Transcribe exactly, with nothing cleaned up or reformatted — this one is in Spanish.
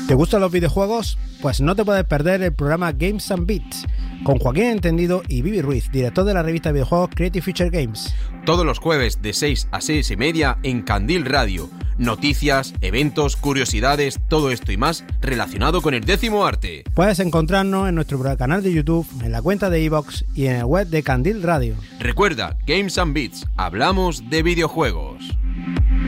¿Te gustan los videojuegos? Pues no te puedes perder el programa Games and Beats con Joaquín Entendido y Vivi Ruiz, director de la revista de videojuegos Creative Feature Games. Todos los jueves de seis a seis y media en Candil Radio. Noticias, eventos, curiosidades, todo esto y más relacionado con el décimo arte. Puedes encontrarnos en nuestro canal de YouTube, en la cuenta de iVoox y en el web de Candil Radio. Recuerda, Games and Beats, hablamos de videojuegos.